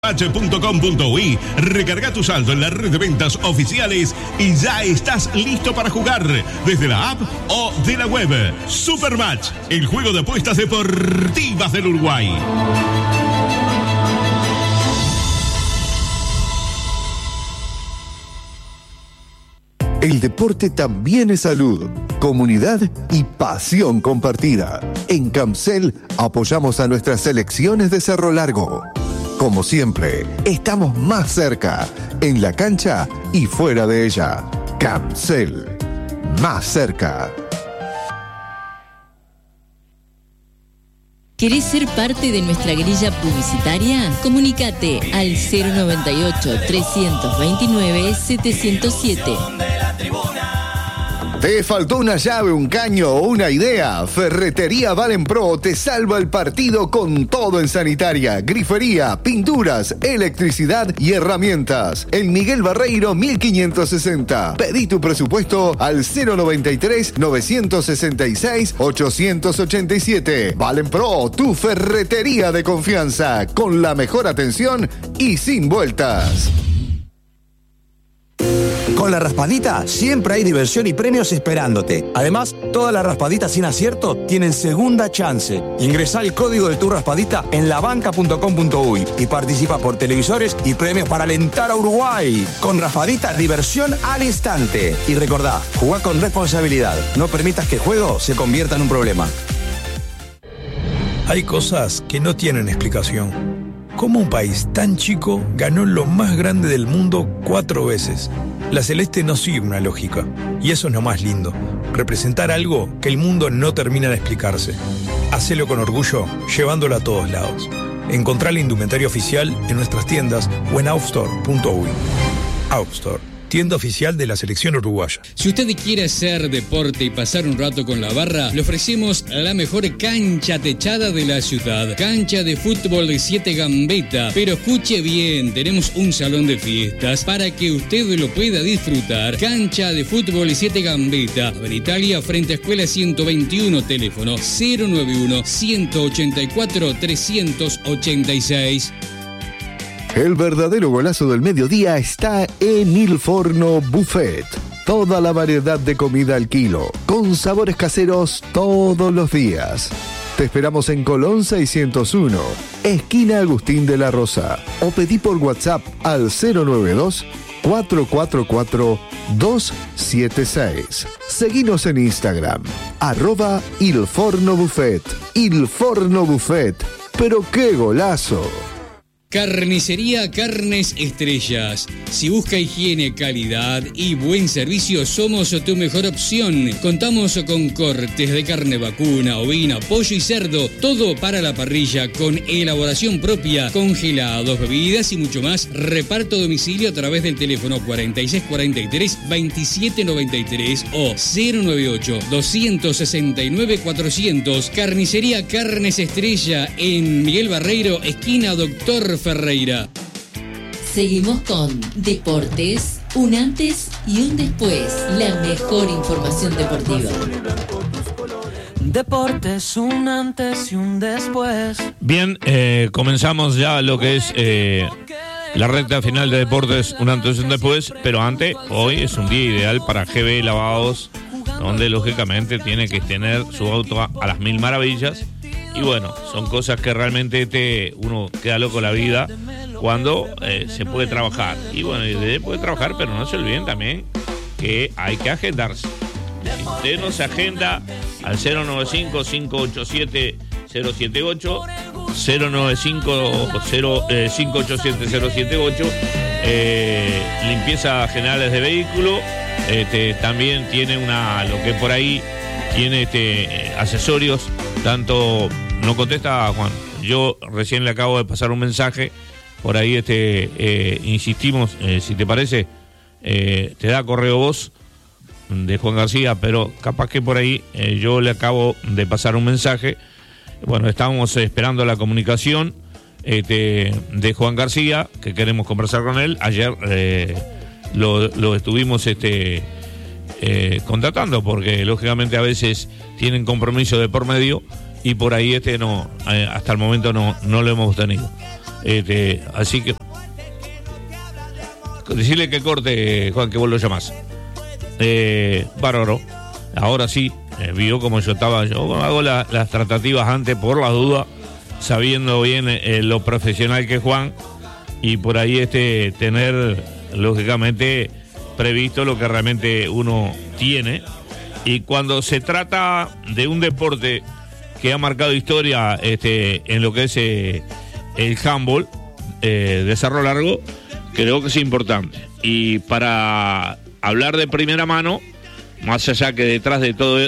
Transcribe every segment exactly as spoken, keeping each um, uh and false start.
punto com punto uy, recarga tu saldo en la red de ventas oficiales y ya estás listo para jugar desde la app o de la web. Supermatch, el juego de apuestas deportivas del Uruguay. El deporte también es salud, comunidad y pasión compartida. En Camcel apoyamos a nuestras selecciones de Cerro Largo. Como siempre, estamos más cerca, en la cancha y fuera de ella. Camcel, más cerca. ¿Querés ser parte de nuestra grilla publicitaria? Comunicate al cero noventa y ocho, trescientos veintinueve, setecientos siete. ¿Te faltó una llave, un caño o una idea? Ferretería Valenpro te salva el partido con todo en sanitaria, grifería, pinturas, electricidad y herramientas. En Miguel Barreiro mil quinientos sesenta. Pedí tu presupuesto al cero noventa y tres, novecientos sesenta y seis, ochocientos ochenta y siete. Valenpro, tu ferretería de confianza, con la mejor atención y sin vueltas. Con la raspadita siempre hay diversión y premios esperándote. Además, todas las raspaditas sin acierto tienen segunda chance. Ingresá el código de tu raspadita en labanca punto com punto uy y participa por televisores y premios para alentar a Uruguay. Con raspadita, diversión al instante. Y recordá, jugá con responsabilidad. No permitas que el juego se convierta en un problema. Hay cosas que no tienen explicación. ¿Cómo un país tan chico ganó lo más grande del mundo cuatro veces? La Celeste no sigue una lógica, y eso es lo más lindo, representar algo que el mundo no termina de explicarse. Hacelo con orgullo, llevándolo a todos lados. Encontrá la indumentaria oficial en nuestras tiendas o en outstore punto uy. Outstore, tienda oficial de la selección uruguaya. Si usted quiere hacer deporte y pasar un rato con la barra, le ofrecemos la mejor cancha techada de la ciudad. Cancha de fútbol de siete Gambetta. Pero escuche bien, tenemos un salón de fiestas para que usted lo pueda disfrutar. Cancha de fútbol de siete Gambetta. En Italia, frente a Escuela ciento veintiuno, teléfono cero noventa y uno, ciento ochenta y cuatro, trescientos ochenta y seis. El verdadero golazo del mediodía está en Il Forno Buffet. Toda la variedad de comida al kilo, con sabores caseros todos los días. Te esperamos en Colón seiscientos uno, esquina Agustín de la Rosa. O pedí por WhatsApp al cero noventa y dos, cuatro cuatro cuatro, dos siete seis. Seguinos en Instagram, arroba Il Forno Buffet. Il Forno Buffet. Pero qué golazo. Carnicería Carnes Estrellas. Si busca higiene, calidad y buen servicio, somos tu mejor opción. Contamos con cortes de carne vacuna, ovina, pollo y cerdo, todo para la parrilla, con elaboración propia, congelados, bebidas y mucho más. Reparto a domicilio a través del teléfono cuarenta y seis cuarenta y tres, veintisiete noventa y tres o cero noventa y ocho, doscientos sesenta y nueve, cuatrocientos. Carnicería Carnes Estrella en Miguel Barreiro, esquina Doctor Ferreira. Seguimos con Deportes, un antes y un después. La mejor información deportiva. Deportes, un antes y un después. Bien, eh, comenzamos ya lo que es eh, la recta final de Deportes, un antes y un después. Pero antes, hoy es un día ideal para G B Lavados, donde lógicamente tiene que tener su auto a, a las mil maravillas. Y bueno, son cosas que realmente te, uno queda loco la vida cuando eh, se puede trabajar. Y bueno, se puede trabajar, pero no se olviden también que hay que agendarse. Si usted no se agenda al cero noventa y cinco, cinco ocho siete, cero siete ocho, cero noventa y cinco, cinco ocho siete, cero siete ocho, eh, limpieza generales de vehículo, este, también tiene una, lo que por ahí tiene este, accesorios, tanto, no contesta Juan, yo recién le acabo de pasar un mensaje, por ahí este eh, insistimos, eh, si te parece, eh, te da correo voz de Juan García, pero capaz que por ahí eh, yo le acabo de pasar un mensaje. Bueno, estamos esperando la comunicación este, de Juan García, que queremos conversar con él. Ayer eh, lo, lo estuvimos este, eh, contratando, porque lógicamente a veces tienen compromiso de por medio y por ahí este no, eh, hasta el momento no, no lo hemos tenido. Este, así que decirle que corte, Juan, que vos lo llamás. Eh, bárbaro. Ahora sí, eh, vio como yo estaba. Yo hago la, las tratativas antes por las dudas, sabiendo bien eh, lo profesional que es Juan, y por ahí este tener, lógicamente, previsto lo que realmente uno tiene. Y cuando se trata de un deporte que ha marcado historia este, en lo que es eh, el handball eh, de cerro largo, creo que es importante. Y para hablar de primera mano, más allá que detrás de todo de,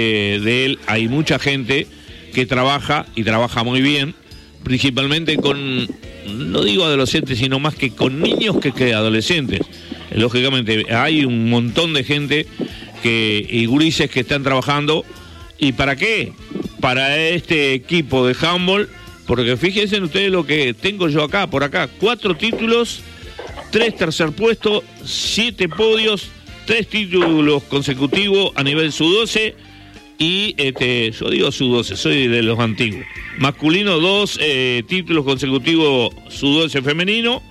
de él hay mucha gente que trabaja y trabaja muy bien, principalmente con, no digo adolescentes, sino más que con niños que, que adolescentes. Lógicamente hay un montón de gente que, y gurises que están trabajando. ¿Y para qué? Para este equipo de handball, porque fíjense ustedes lo que tengo yo acá, por acá, cuatro títulos, tres tercer puesto, siete podios, tres títulos consecutivos a nivel sub doce, y este, yo digo sub doce, soy de los antiguos. Masculino, dos eh, títulos consecutivos sub doce femenino,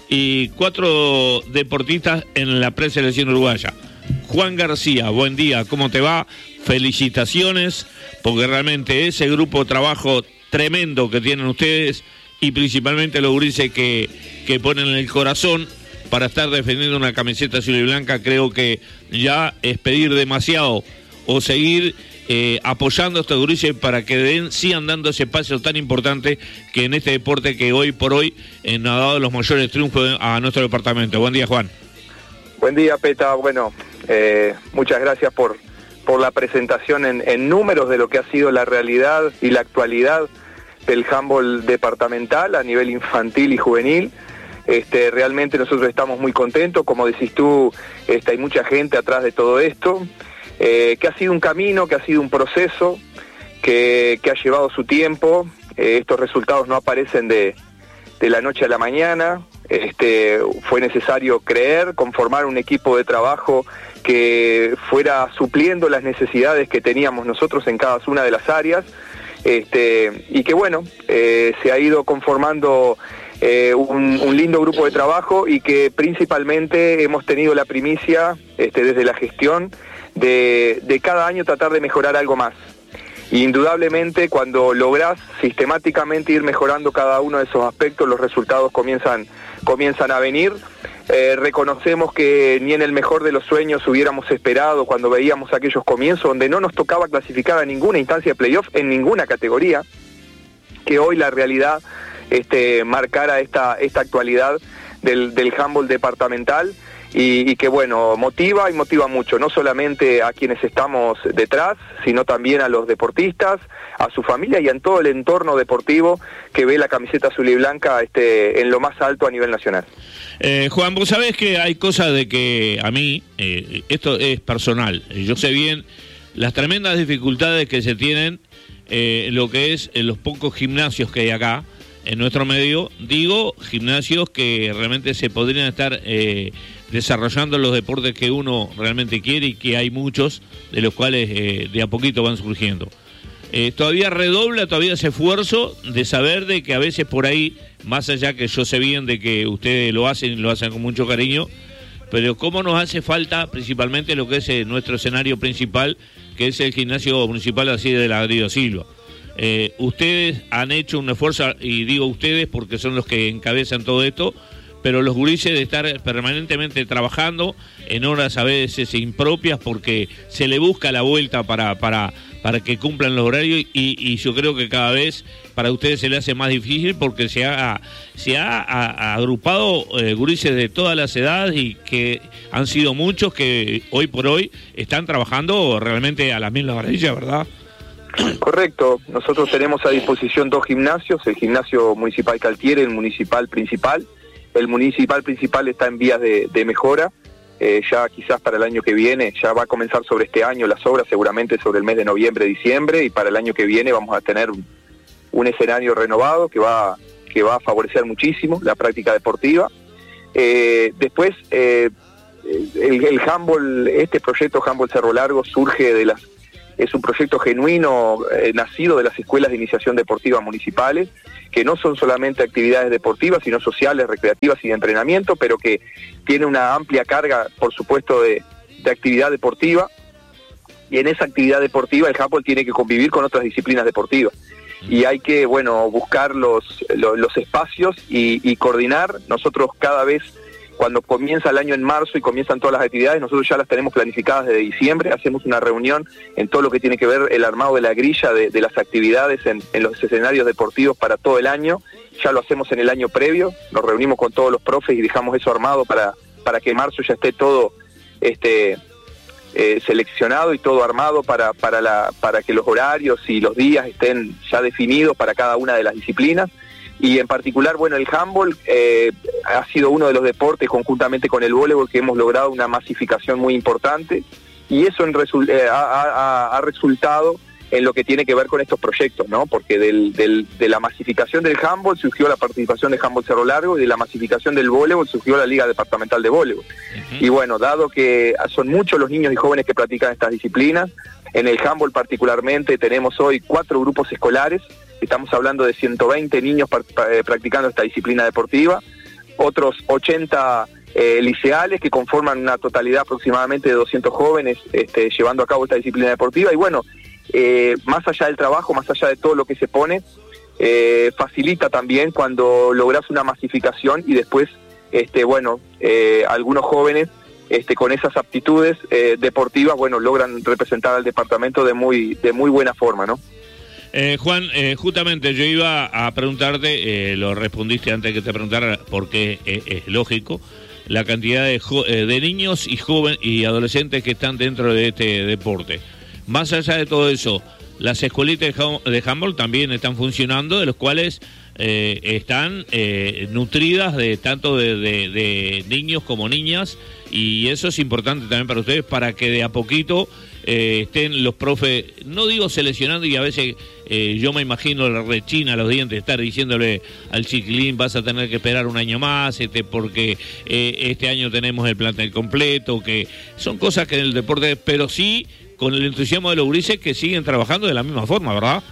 y cuatro deportistas en la preselección uruguaya. Juan García, buen día, ¿cómo te va? Felicitaciones, porque realmente ese grupo de trabajo tremendo que tienen ustedes, y principalmente los gurises que, que ponen el corazón para estar defendiendo una camiseta azul y blanca, creo que ya es pedir demasiado, o seguir eh, apoyando a estos gurises para que den, sigan dando ese paso tan importante que en este deporte que hoy por hoy eh, nos ha dado los mayores triunfos a nuestro departamento. Buen día, Juan. Buen día, Peta. Bueno, eh, muchas gracias por, por la presentación en, en números de lo que ha sido la realidad y la actualidad del handball departamental a nivel infantil y juvenil. Este, realmente nosotros estamos muy contentos, como decís tú, este, hay mucha gente atrás de todo esto, eh, que ha sido un camino, que ha sido un proceso, que, que ha llevado su tiempo. Eh, estos resultados no aparecen de, de la noche a la mañana. Este, fue necesario creer, conformar un equipo de trabajo que fuera supliendo las necesidades que teníamos nosotros en cada una de las áreas, este, y que bueno, eh, se ha ido conformando eh, un, un lindo grupo de trabajo, y que principalmente hemos tenido la primicia este, desde la gestión de, de cada año tratar de mejorar algo más. Indudablemente, cuando lográs sistemáticamente ir mejorando cada uno de esos aspectos, los resultados comienzan, comienzan a venir. Eh, reconocemos que ni en el mejor de los sueños hubiéramos esperado, cuando veíamos aquellos comienzos donde no nos tocaba clasificar a ninguna instancia de playoff en ninguna categoría, que hoy la realidad este, marcara esta, esta actualidad del, del handball departamental. Y, y que bueno, motiva y motiva mucho, no solamente a quienes estamos detrás, sino también a los deportistas, a su familia y en todo el entorno deportivo que ve la camiseta azul y blanca este, en lo más alto a nivel nacional. Eh, Juan, vos sabés que hay cosas de que a mí, eh, esto es personal, yo sé bien las tremendas dificultades que se tienen eh, lo que es en los pocos gimnasios que hay acá en nuestro medio. Digo, gimnasios que realmente se podrían estar eh, desarrollando los deportes que uno realmente quiere, y que hay muchos de los cuales eh, de a poquito van surgiendo. Eh, todavía redobla todavía ese esfuerzo de saber de que a veces por ahí, más allá que yo sé bien de que ustedes lo hacen, lo hacen con mucho cariño, pero cómo nos hace falta principalmente lo que es eh, nuestro escenario principal, que es el gimnasio municipal así de la Ladrillo Silva. Eh, ustedes han hecho un esfuerzo, y digo ustedes porque son los que encabezan todo esto, pero los gurises de estar permanentemente trabajando en horas a veces impropias, porque se le busca la vuelta para para para que cumplan los horarios, y, y yo creo que cada vez para ustedes se le hace más difícil, porque se ha se ha, ha agrupado eh, gurises de todas las edades, y que han sido muchos que hoy por hoy están trabajando realmente a las mil maravillas, ¿verdad? Correcto, nosotros tenemos a disposición dos gimnasios, el gimnasio municipal Caltiere, el municipal principal. El municipal principal está en vías de, de mejora, eh, ya quizás para el año que viene, ya va a comenzar sobre este año las obras, seguramente sobre el mes de noviembre, diciembre, y para el año que viene vamos a tener un, un escenario renovado que va, que va a favorecer muchísimo la práctica deportiva. Eh, después, eh, el, el handball, este proyecto Handball Cerro Largo surge de las es un proyecto genuino, eh, nacido de las escuelas de iniciación deportiva municipales, que no son solamente actividades deportivas, sino sociales, recreativas y de entrenamiento, pero que tiene una amplia carga, por supuesto, de, de actividad deportiva, y en esa actividad deportiva el handball tiene que convivir con otras disciplinas deportivas. Y hay que, bueno, buscar los, los, los espacios y, y coordinar. Nosotros cada vez, cuando comienza el año en marzo y comienzan todas las actividades, nosotros ya las tenemos planificadas desde diciembre, hacemos una reunión en todo lo que tiene que ver el armado de la grilla de, de las actividades en, en los escenarios deportivos para todo el año. Ya lo hacemos en el año previo, nos reunimos con todos los profes y dejamos eso armado para, para que en marzo ya esté todo este eh, seleccionado y todo armado para, para, la, para que los horarios y los días estén ya definidos para cada una de las disciplinas. Y en particular, bueno, el handball eh, ha sido uno de los deportes, conjuntamente con el voleibol, que hemos logrado una masificación muy importante, y eso en resu- eh, ha, ha, ha resultado en lo que tiene que ver con estos proyectos, ¿no? Porque del, del, de la masificación del handball surgió la participación de Handball Cerro Largo, y de la masificación del voleibol surgió la Liga Departamental de Voleibol. Uh-huh. Y bueno, dado que son muchos los niños y jóvenes que practican estas disciplinas, en el handball particularmente tenemos hoy cuatro grupos escolares. Estamos hablando de ciento veinte niños practicando esta disciplina deportiva, otros ochenta eh, liceales que conforman una totalidad aproximadamente de doscientos jóvenes este, llevando a cabo esta disciplina deportiva. Y bueno, eh, más allá del trabajo, más allá de todo lo que se pone, eh, facilita también cuando logras una masificación y después, este, bueno, eh, algunos jóvenes este, con esas aptitudes eh, deportivas, bueno, logran representar al departamento de muy, de muy buena forma, ¿no? Eh, Juan, eh, justamente yo iba a preguntarte, eh, lo respondiste antes que te preguntara, porque es, es lógico, la cantidad de, jo- eh, de niños y jóvenes y adolescentes que están dentro de este deporte. Más allá de todo eso, las escuelitas de handball también están funcionando, de los cuales eh, están eh, nutridas de tanto de, de, de niños como niñas, y eso es importante también para ustedes, para que de a poquito eh, estén los profes, no digo seleccionando, y a veces eh, yo me imagino la rechina los dientes, estar diciéndole al chiquilín, vas a tener que esperar un año más, este porque eh, este año tenemos el plantel completo, que son cosas que en el deporte, pero sí con el entusiasmo de los gurises que siguen trabajando de la misma forma, ¿verdad?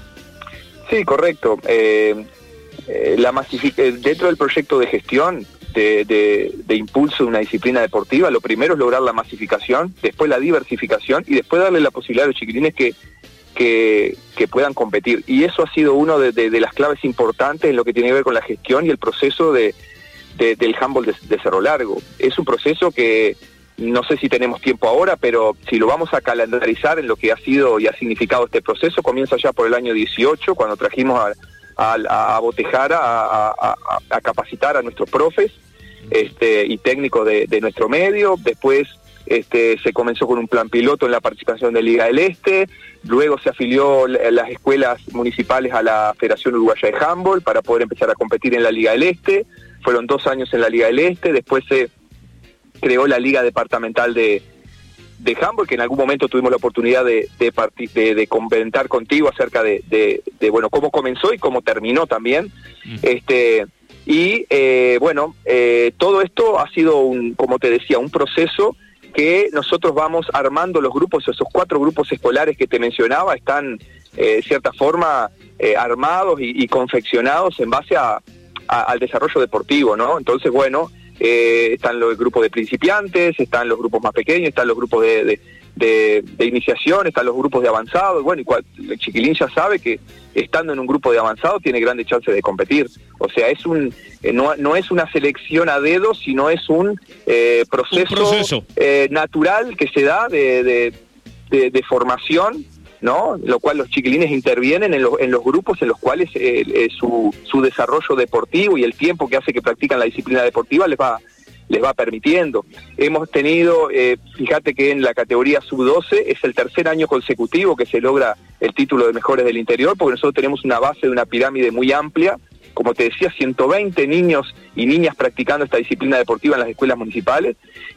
Sí, correcto. Eh, eh, la masific- eh, dentro del proyecto de gestión de, de, de impulso de una disciplina deportiva, lo primero es lograr la masificación, después la diversificación y después darle la posibilidad a los chiquilines que, que, que puedan competir. Y eso ha sido uno de, de, de las claves importantes en lo que tiene que ver con la gestión y el proceso de, de, del handball de, de Cerro Largo. Es un proceso que no sé si tenemos tiempo ahora, pero si lo vamos a calendarizar en lo que ha sido y ha significado este proceso, comienza ya por el año dieciocho, cuando trajimos a, a, a Botejara a, a, a capacitar a nuestros profes este, y técnicos de, de nuestro medio. Después este, se comenzó con un plan piloto en la participación de Liga del Este, luego se afilió las escuelas municipales a la Federación Uruguaya de Handball para poder empezar a competir en la Liga del Este. Fueron dos años en la Liga del Este, después se creó la Liga Departamental de, de Handball, que en algún momento tuvimos la oportunidad de, de, partic- de, de comentar contigo acerca de, de, de, bueno, cómo comenzó y cómo terminó también. Mm. Este, y, eh, bueno, eh, todo esto ha sido, un, como te decía, un proceso que nosotros vamos armando los grupos, esos cuatro grupos escolares que te mencionaba, están, eh, de cierta forma, eh, armados y, y confeccionados en base a, a, al desarrollo deportivo, ¿no? Entonces, bueno, Eh, están los grupos de principiantes, están los grupos más pequeños, están los grupos de, de, de, de iniciación, están los grupos de avanzado. Bueno, y cual, el chiquilín ya sabe que estando en un grupo de avanzado tiene grandes chances de competir. O sea, es un eh, no, no es una selección a dedo, sino es un eh, proceso, un proceso. Eh, natural que se da de, de, de, de formación, ¿no? Lo cual los chiquilines intervienen en, lo, en los grupos en los cuales eh, eh, su, su desarrollo deportivo y el tiempo que hace que practican la disciplina deportiva les va les va permitiendo. Hemos tenido, eh, fíjate que en la categoría sub doce es el tercer año consecutivo que se logra el título de mejores del interior, porque nosotros tenemos una base de una pirámide muy amplia, como te decía, ciento veinte niños y niñas practicando esta disciplina deportiva en las escuelas municipales,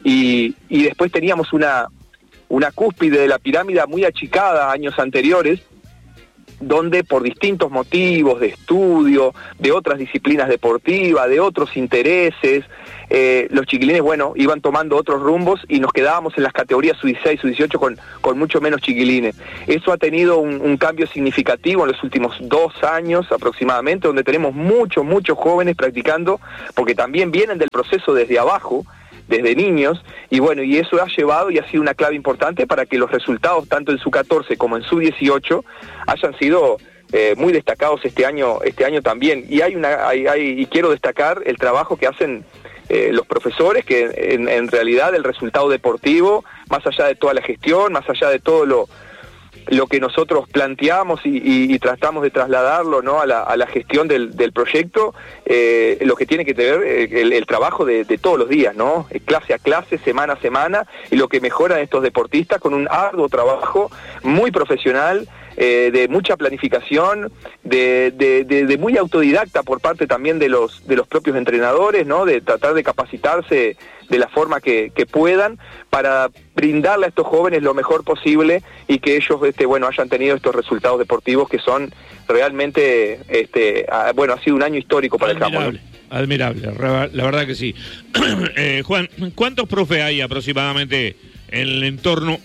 y, y después teníamos una una cúspide de la pirámide muy achicada años anteriores, donde por distintos motivos de estudio, de otras disciplinas deportivas, de otros intereses, eh, los chiquilines, bueno, iban tomando otros rumbos y nos quedábamos en las categorías sub dieciséis, sub dieciocho con, con mucho menos chiquilines. Eso ha tenido un, un cambio significativo en los últimos dos años aproximadamente, donde tenemos muchos, muchos jóvenes practicando, porque también vienen del proceso desde abajo, desde niños, y bueno, y eso ha llevado y ha sido una clave importante para que los resultados tanto en sub catorce como en sub dieciocho hayan sido eh, muy destacados este año este año también. Y hay una hay, hay, y quiero destacar el trabajo que hacen eh, los profesores, que en, en realidad el resultado deportivo, más allá de toda la gestión, más allá de todo lo lo que nosotros planteamos y, y, y tratamos de trasladarlo, ¿no?, a la, a la gestión del, del proyecto, eh, lo que tiene que tener eh, el, el trabajo de, de todos los días, ¿no?, clase a clase, semana a semana, y lo que mejoran estos deportistas con un arduo trabajo muy profesional, eh, de mucha planificación, de, de, de, de muy autodidacta por parte también de los, de los propios entrenadores, ¿no?, de tratar de capacitarse de la forma que, que puedan para brindarle a estos jóvenes lo mejor posible y que ellos, este, bueno, hayan tenido estos resultados deportivos que son realmente, este, a, bueno, ha sido un año histórico para admirable, el campo, ¿no? Admirable, la verdad que sí. eh, Juan, ¿cuántos profes hay aproximadamente en el entorno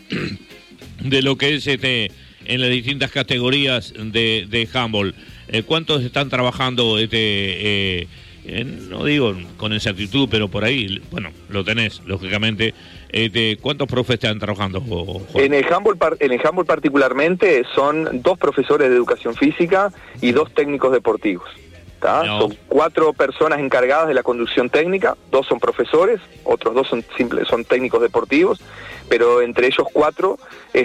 de lo que es este en las distintas categorías de, de handball? Eh, ¿Cuántos están trabajando este eh, Eh, no digo con exactitud, pero por ahí, bueno, lo tenés, lógicamente? Este, ¿cuántos profes están trabajando, Juan? En el handball, en el handball particularmente son dos profesores de educación física y dos técnicos deportivos. No. Son cuatro personas encargadas de la conducción técnica, dos son profesores, otros dos son simples, son técnicos deportivos, pero entre ellos cuatro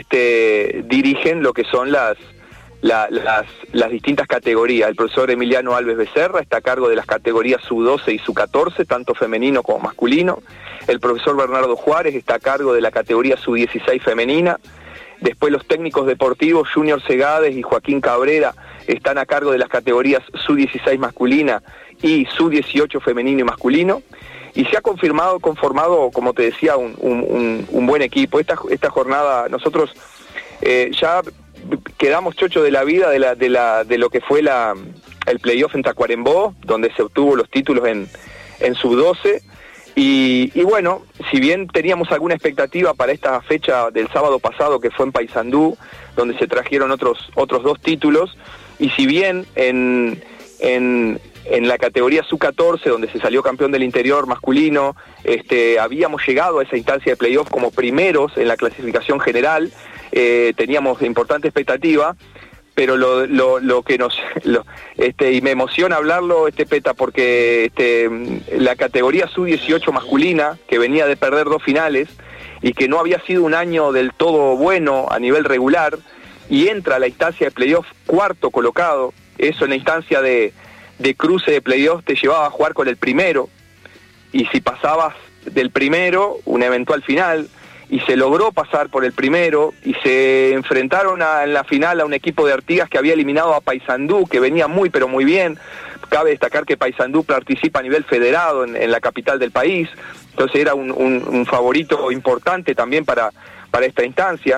este, dirigen lo que son las La, las, las distintas categorías. El profesor Emiliano Alves Becerra está a cargo de las categorías sub doce y sub catorce, tanto femenino como masculino. El profesor Bernardo Juárez está a cargo de la categoría sub dieciséis femenina. Después los técnicos deportivos Junior Segades y Joaquín Cabrera están a cargo de las categorías sub dieciséis masculina y sub dieciocho femenino y masculino. Y se ha confirmado, conformado, como te decía, un, un, un buen equipo. Esta, esta jornada nosotros eh, ya quedamos chocho de la vida de la de la de lo que fue la el playoff en Tacuarembó, donde se obtuvo los títulos en en sub doce, y, y bueno, si bien teníamos alguna expectativa para esta fecha del sábado pasado, que fue en Paysandú, donde se trajeron otros otros dos títulos, y si bien en en en la categoría sub catorce, donde se salió campeón del interior masculino, este, habíamos llegado a esa instancia de playoff como primeros en la clasificación general, eh, teníamos importante expectativa, pero lo, lo, lo que nos... Lo, este, y me emociona hablarlo, este Peta, porque este, la categoría sub dieciocho masculina, que venía de perder dos finales, y que no había sido un año del todo bueno a nivel regular, y entra a la instancia de playoff cuarto colocado, eso en la instancia de... de cruce de playoff te llevaba a jugar con el primero, y si pasabas del primero, una eventual final, y se logró pasar por el primero, y se enfrentaron a, en la final a un equipo de Artigas que había eliminado a Paysandú, que venía muy pero muy bien. Cabe destacar que Paysandú participa a nivel federado en, en la capital del país, entonces era un, un, un favorito importante también para, para esta instancia,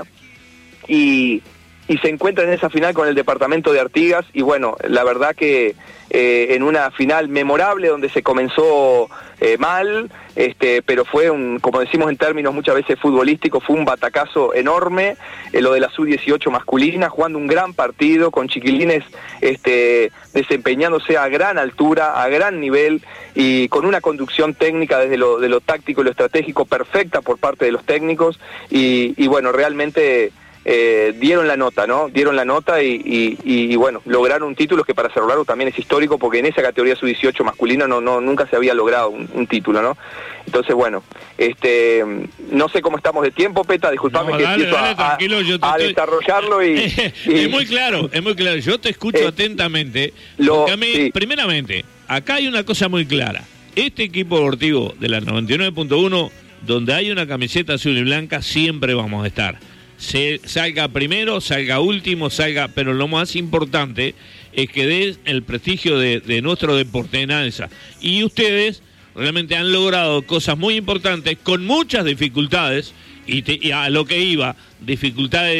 y, y se encuentra en esa final con el departamento de Artigas, y bueno, la verdad que Eh, en una final memorable donde se comenzó eh, mal, este, pero fue un, como decimos en términos muchas veces futbolísticos, fue un batacazo enorme, eh, lo de la sub dieciocho masculina, jugando un gran partido con chiquilines este, desempeñándose a gran altura, a gran nivel, y con una conducción técnica desde lo, de lo táctico y lo estratégico perfecta por parte de los técnicos, y, y bueno, realmente Eh, dieron la nota, ¿no? Dieron la nota y, y, y bueno, lograron un título que para Cerro Largo también es histórico, porque en esa categoría sub dieciocho masculina no, no, nunca se había logrado un, un título, ¿no? Entonces, bueno, este, no sé cómo estamos de tiempo, Peta, disculpame no, que dale, empiezo dale, a, a, a estoy... desarrollarlo y, y... Es muy claro, es muy claro. Yo te escucho eh, atentamente, lo, porque a mí, sí. primeramente, acá hay una cosa muy clara. Este equipo deportivo de la noventa y nueve punto uno, donde hay una camiseta azul y blanca, siempre vamos a estar. Se salga primero, salga último, salga, pero lo más importante es que dé el prestigio de, de nuestro deporte en alza. Y ustedes realmente han logrado cosas muy importantes con muchas dificultades, y, te, y a lo que iba, dificultades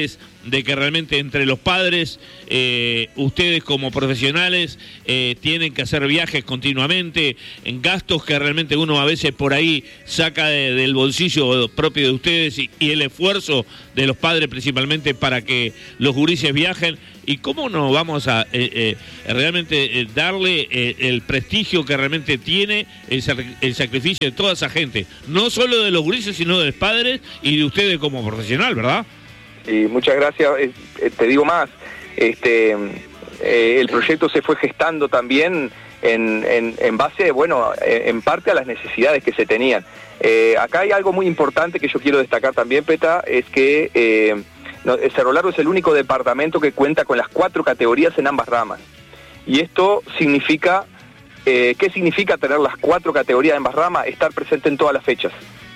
de que realmente entre los padres, eh, ustedes como profesionales, eh, tienen que hacer viajes continuamente, en gastos que realmente uno a veces por ahí saca de, del bolsillo propio de ustedes y, y el esfuerzo de los padres principalmente para que los gurises viajen? ¿Y cómo no vamos a eh, eh, realmente eh, darle eh, el prestigio que realmente tiene el, el sacrificio de toda esa gente? No solo de los gurises, sino de los padres y de ustedes como profesional, ¿verdad? Sí, muchas gracias. Eh, te digo más, este, eh, el proyecto se fue gestando también en, en, en base, bueno, en parte a las necesidades que se tenían. Eh, acá hay algo muy importante que yo quiero destacar también, Peta, es que... Eh, No, Cerro Largo es el único departamento que cuenta con las cuatro categorías en ambas ramas. Y esto significa, eh, ¿qué significa tener las cuatro categorías en ambas ramas? Estar presente en todas las fechas.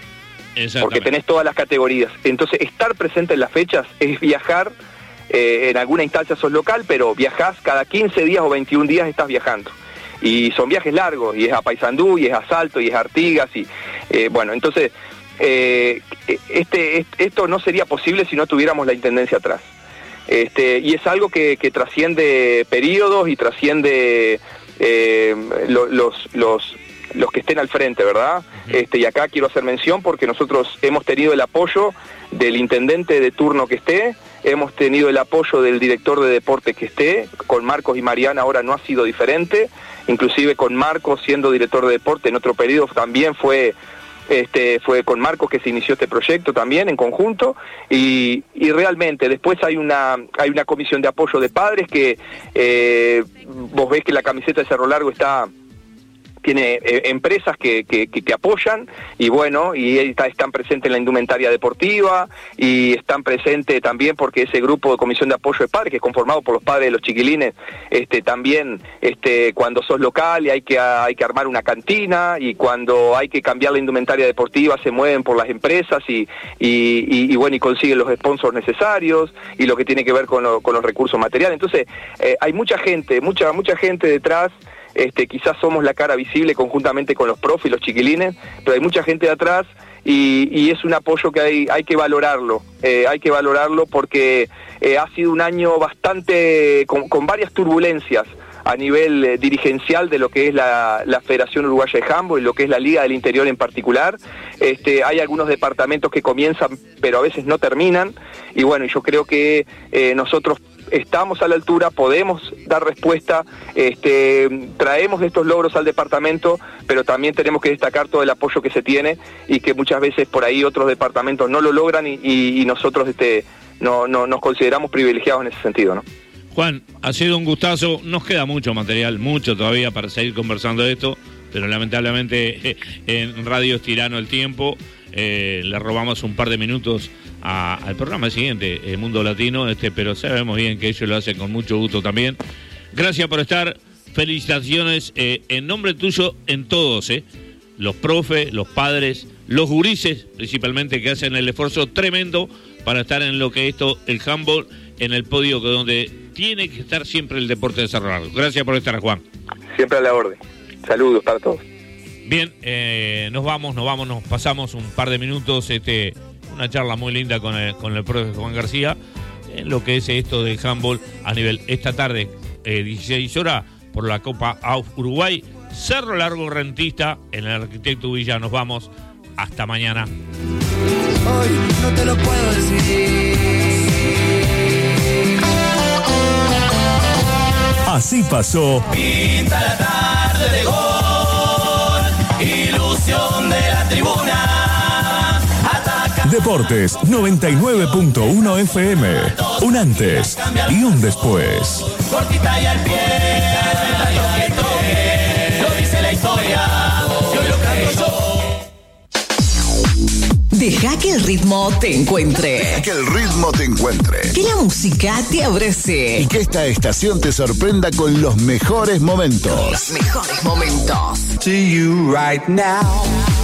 Porque tenés todas las categorías. Entonces, estar presente en las fechas es viajar, eh, en alguna instancia sos local, pero viajás cada quince días o veintiún días estás viajando. Y son viajes largos, y es a Paysandú, y es a Salto, y es a Artigas, y eh, bueno, entonces... Eh, este, este, esto no sería posible si no tuviéramos la Intendencia atrás. Este, y es algo que, que trasciende periodos y trasciende eh, lo, los, los, los que estén al frente, ¿verdad? Este, y acá quiero hacer mención porque nosotros hemos tenido el apoyo del intendente de turno que esté, hemos tenido el apoyo del director de deporte que esté, con Marcos y Mariana ahora no ha sido diferente, inclusive con Marcos siendo director de deporte en otro periodo también fue... Este, fue con Marcos que se inició este proyecto también en conjunto y, y realmente después hay una hay una comisión de apoyo de padres que eh, vos ves que la camiseta de Cerro Largo está tiene eh, empresas que, que, que, que apoyan y bueno, y está, están presentes en la indumentaria deportiva y están presentes también porque ese grupo de comisión de apoyo de padres, que es conformado por los padres de los chiquilines, este, también este, cuando sos local y hay que, hay que armar una cantina y cuando hay que cambiar la indumentaria deportiva se mueven por las empresas y, y, y, y bueno, y consiguen los sponsors necesarios y lo que tiene que ver con, lo, con los recursos materiales. Entonces, eh, hay mucha gente, mucha, mucha gente detrás. Este, quizás somos la cara visible conjuntamente con los profes y los chiquilines, pero hay mucha gente de atrás y, y es un apoyo que hay, hay que valorarlo, eh, hay que valorarlo porque eh, ha sido un año bastante, con, con varias turbulencias a nivel eh, dirigencial de lo que es la, la Federación Uruguaya de Handball y lo que es la Liga del Interior en particular. Este, hay algunos departamentos que comienzan pero a veces no terminan y bueno, yo creo que eh, nosotros estamos a la altura, podemos dar respuesta, este, traemos estos logros al departamento, pero también tenemos que destacar todo el apoyo que se tiene y que muchas veces por ahí otros departamentos no lo logran y, y, y nosotros este, no, no, nos consideramos privilegiados en ese sentido, ¿no? Juan, ha sido un gustazo, nos queda mucho material, mucho todavía para seguir conversando de esto, pero lamentablemente eh, en Radio es tirano el tiempo, eh, le robamos un par de minutos A, al programa siguiente, El Mundo Latino, este, pero sabemos bien que ellos lo hacen con mucho gusto también. Gracias por estar, felicitaciones eh, en nombre tuyo en todos, eh, los profes, los padres, los gurises principalmente que hacen el esfuerzo tremendo para estar en lo que es esto, el handball, en el podio que donde tiene que estar siempre el deporte de Cerro Largo. Gracias por estar, Juan. Siempre a la orden. Saludos para todos. Bien, eh, nos vamos, nos vamos, nos pasamos un par de minutos, este... una charla muy linda con el, con el profe Juan García en lo que es esto del handball a nivel esta tarde, eh, dieciséis horas por la Copa A U F Uruguay, Cerro Largo Rentista en el Arquitecto Villa. Nos vamos, hasta mañana. Hoy no te lo puedo decir. Así pasó. Pinta la tarde de gol, ilusión de la tribuna. Deportes noventa y nueve punto uno F M. Un antes y un después. Cortita y al pie, lo que toque, lo dice la historia, yo lo canto yo. Deja que el ritmo te encuentre. Deja que el ritmo te encuentre. Que la música te abrace. Y que esta estación te sorprenda con los mejores momentos. Con los mejores momentos. To you right now.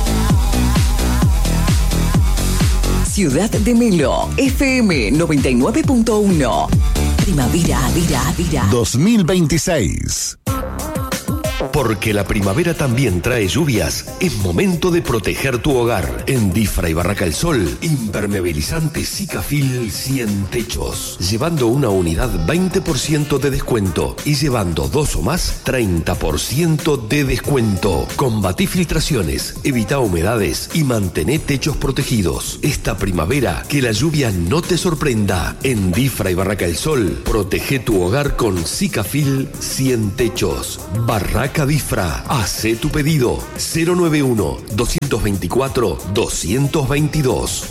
Ciudad de Melo, F M noventa y nueve punto uno. Primavera, vira, vira. dos mil veintiséis. Porque la primavera también trae lluvias, es momento de proteger tu hogar. En Difra y Barraca El Sol, impermeabilizante Sikafil cien techos. Llevando una unidad veinte por ciento de descuento y llevando dos o más treinta por ciento de descuento. Combatí filtraciones, evita humedades y mantené techos protegidos. Esta primavera, que la lluvia no te sorprenda. En Difra y Barraca El Sol, protege tu hogar con Sikafil cien techos. Barraca Difra. Hacé tu pedido. cero nueve uno, dos dos cuatro, dos dos dos.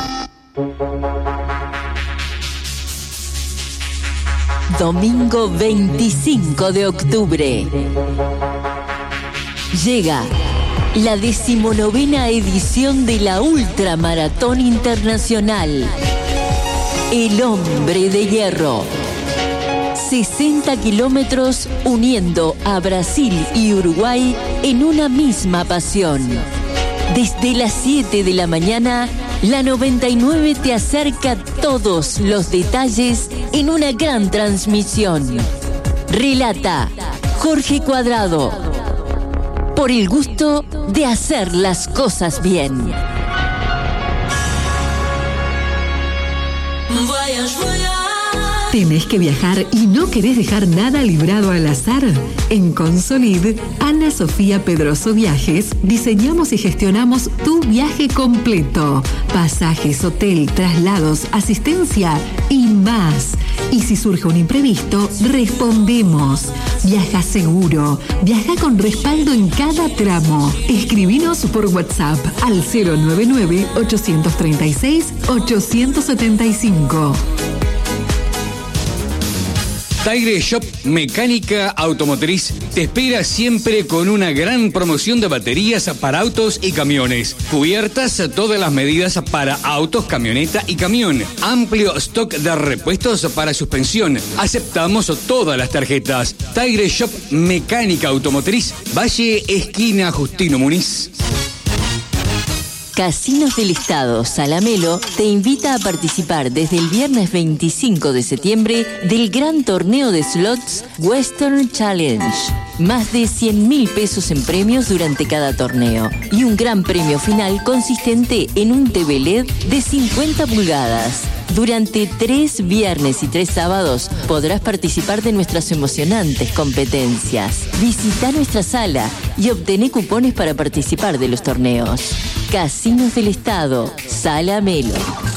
Domingo veinticinco de octubre. Llega la decimonovena edición de la Ultramaratón Internacional. El Hombre de Hierro. sesenta kilómetros uniendo a Brasil y Uruguay en una misma pasión. Desde las siete de la mañana, la noventa y nueve te acerca todos los detalles en una gran transmisión. Relata Jorge Cuadrado. Por el gusto de hacer las cosas bien. ¿Tenés que viajar y no querés dejar nada librado al azar? En Consolid, Ana Sofía Pedroso Viajes, diseñamos y gestionamos tu viaje completo. Pasajes, hotel, traslados, asistencia y más. Y si surge un imprevisto, respondemos. Viaja seguro. Viaja con respaldo en cada tramo. Escribinos por WhatsApp al cero nueve nueve, ocho tres seis, ocho siete cinco. Tigre Shop Mecánica Automotriz te espera siempre con una gran promoción de baterías para autos y camiones. Cubiertas a todas las medidas para autos, camioneta y camión. Amplio stock de repuestos para suspensión. Aceptamos todas las tarjetas. Tigre Shop Mecánica Automotriz, Valle Esquina Justino Muniz. Casinos del Estado Salamelo te invita a participar desde el viernes veinticinco de septiembre del gran torneo de slots Western Challenge. Más de cien mil pesos en premios durante cada torneo y un gran premio final consistente en un T V L E D de cincuenta pulgadas. Durante tres viernes y tres sábados podrás participar de nuestras emocionantes competencias. Visita nuestra sala y obtené cupones para participar de los torneos. Casinos del Estado, Salamelo.